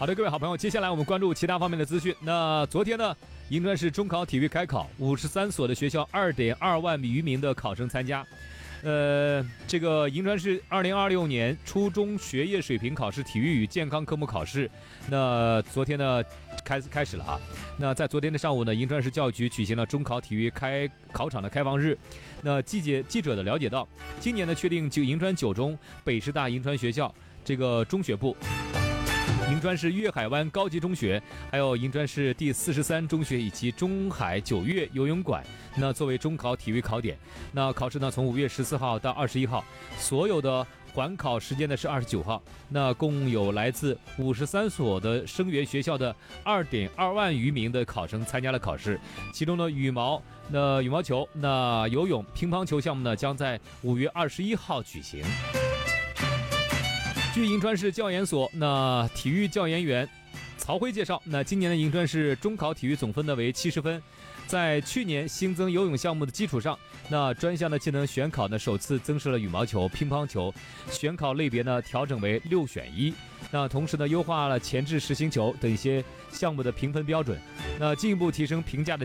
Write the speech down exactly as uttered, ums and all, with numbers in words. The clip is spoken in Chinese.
好的，各位好朋友，接下来我们关注其他方面的资讯。那昨天呢，银川市中考体育开考，五十三所的学校二点二万余名的考生参加。呃，这个银川市二零二六年初中学业水平考试体育与健康科目考试，那昨天呢开开始了啊。那在昨天的上午呢，银川市教育局举行了中考体育开考场的开放日。那记者记者的了解到，今年呢确定就银川九中、北师大银川学校这个中学部。银川市粤海湾高级中学，还有银川市第四十三中学以及中海九月游泳馆，那作为中考体育考点。那考试呢，从五月十四号到二十一号，所有的缓考时间呢是二十九号。那共有来自五十三所的生源学校的二点二万余名的考生参加了考试，其中呢羽毛、那羽毛球、那游泳、乒乓球项目呢将在五月二十一号举行。据银川市教研所那体育教研员曹辉介绍，那今年的银川市中考体育总分呢为七十分，在去年新增游泳项目的基础上，那专项的技能选考呢首次增设了羽毛球、乒乓球，选考类别呢调整为六选一。那同时呢优化了前置实心球等一些项目的评分标准，那进一步提升评价的